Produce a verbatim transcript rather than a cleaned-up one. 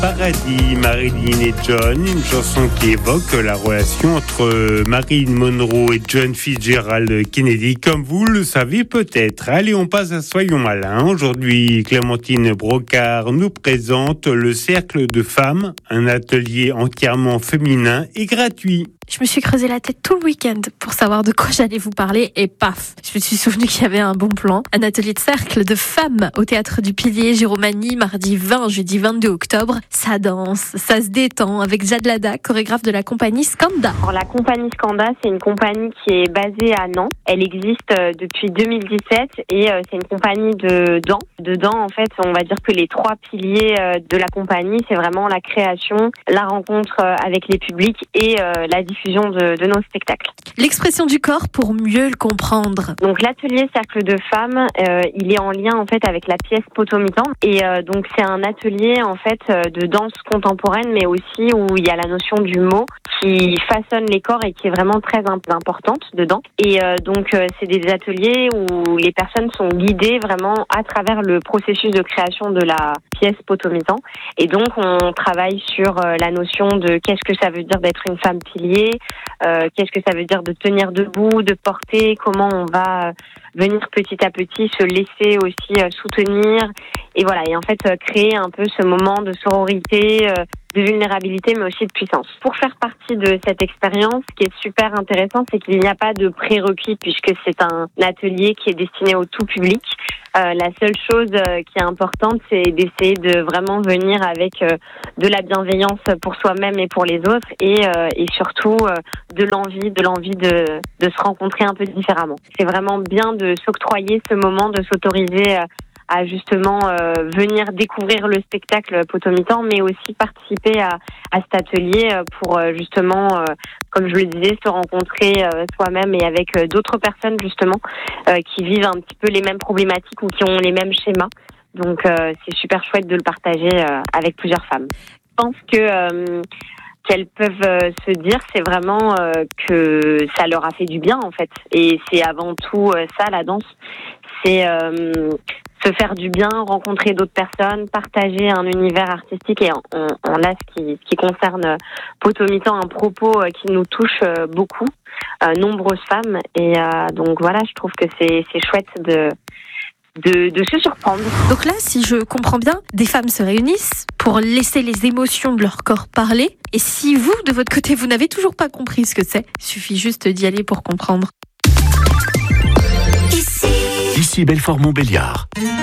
Paradis, Marilyn et John, une chanson qui évoque la relation entre Marilyn Monroe et John Fitzgerald Kennedy, comme vous le savez peut-être. Allez, on passe à Soyons malins. Aujourd'hui, Clémentine Brocard nous présente le Cercle de Femmes, un atelier entièrement féminin et gratuit. Je me suis creusé la tête tout le week-end pour savoir de quoi j'allais vous parler et paf, je me suis souvenu qu'il y avait un bon plan. Un atelier de cercle de femmes au Théâtre du Pilier, Giromagny, mardi vingt, jeudi vingt-deux octobre. Ça danse, ça se détend avec Jade Lada, chorégraphe de la compagnie Skanda. Alors, la compagnie Skanda, c'est une compagnie qui est basée à Nantes. Elle existe depuis deux mille dix-sept et c'est une compagnie de dents. Dedans, en fait, on va dire que les trois piliers de la compagnie, c'est vraiment la création, la rencontre avec les publics et la diffusion De, de nos spectacles. L'expression du corps pour mieux le comprendre. Donc l'atelier Cercle de Femmes, euh, il est en lien en fait avec la pièce Potomitan et euh, donc c'est un atelier en fait de danse contemporaine, mais aussi où il y a la notion du mot qui façonne les corps et qui est vraiment très importante dedans. Et euh, donc euh, c'est des ateliers où les personnes sont guidées vraiment à travers le processus de création de la pièce Potomitan. Et donc on travaille sur euh, la notion de qu'est-ce que ça veut dire d'être une femme pilier. Euh, qu'est-ce que ça veut dire de tenir debout, de porter, comment on va venir petit à petit se laisser aussi euh, soutenir et voilà, et en fait euh, créer un peu ce moment de sororité, euh, de vulnérabilité mais aussi de puissance. Pour faire partie de cette expérience, ce qui est super intéressant, c'est qu'il n'y a pas de prérequis puisque c'est un atelier qui est destiné au tout public. Euh, la seule chose euh, qui est importante, c'est d'essayer de vraiment venir avec euh, de la bienveillance pour soi-même et pour les autres et, euh, et surtout euh, de l'envie, de l'envie de, de se rencontrer un peu différemment. C'est vraiment bien de s'octroyer ce moment, de s'autoriser euh, à justement euh, venir découvrir le spectacle Potomitan, mais aussi participer à, à cet atelier pour euh, justement, euh, comme je le disais, se rencontrer euh, soi-même et avec euh, d'autres personnes justement euh, qui vivent un petit peu les mêmes problématiques ou qui ont les mêmes schémas. Donc euh, c'est super chouette de le partager euh, avec plusieurs femmes. Je pense que euh, qu'elles peuvent euh, se dire, c'est vraiment euh, que ça leur a fait du bien en fait. Et c'est avant tout euh, ça, la danse, c'est euh, se faire du bien, rencontrer d'autres personnes, partager un univers artistique. Et on, on a ce qui, ce qui concerne Potomitan, un propos qui nous touche beaucoup, euh, nombreuses femmes. Et euh, donc voilà, je trouve que c'est, c'est chouette de, de, de se surprendre. Donc là, si je comprends bien, des femmes se réunissent pour laisser les émotions de leur corps parler. Et si vous, de votre côté, vous n'avez toujours pas compris ce que c'est, il suffit juste d'y aller pour comprendre. Ici Belfort Montbéliard.